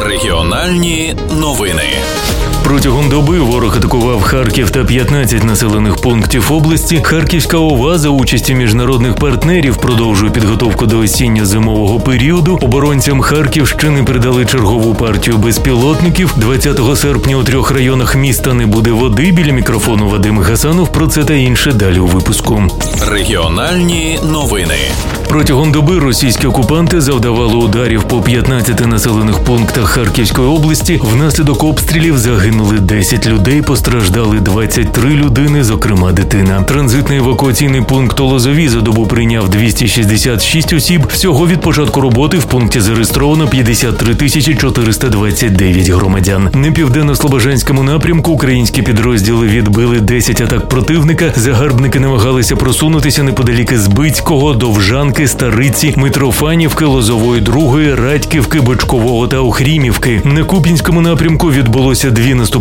Регіональні новини. Протягом доби ворог атакував Харків та 15 населених пунктів області. Харківська ОВА за участі міжнародних партнерів продовжує підготовку до осінньо-зимового періоду. Оборонцям Харківщини передали чергову партію безпілотників. 20 серпня у 3 районах міста не буде води. Біля мікрофону Вадим Гасанов. Про це та інше далі у випуску. Регіональні новини. Протягом доби російські окупанти завдавали ударів по 15 населених пунктах Харківської області. Внаслідок обстрілів загинули 10 людей, постраждали 23 людини, зокрема дитина. Транзитний евакуаційний пункт у Лозові за добу прийняв 266 осіб. Всього від початку роботи в пункті зареєстровано 53 429 громадян. На південно-слобожанському напрямку українські підрозділи відбили 10 атак противника. Загарбники намагалися просунутися неподалік Збицького, Довжанки, Стариці, Митрофанівки, Лозової 2, Радьківки, Бочкового та Охрімівки. На Куп'янському напрямку відбулося 2